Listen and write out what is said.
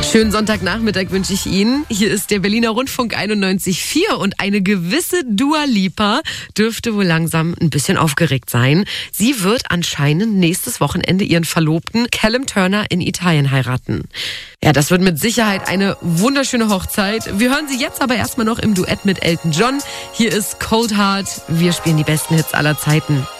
Schönen Sonntagnachmittag wünsche ich Ihnen. Hier ist der Berliner Rundfunk 91.4 und eine gewisse Dua Lipa dürfte wohl langsam ein bisschen aufgeregt sein. Sie wird anscheinend nächstes Wochenende ihren Verlobten Callum Turner in Italien heiraten. Ja, das wird mit Sicherheit eine wunderschöne Hochzeit. Wir hören sie jetzt aber erstmal noch im Duett mit Elton John. Hier ist Cold Heart. Wir spielen die besten Hits aller Zeiten.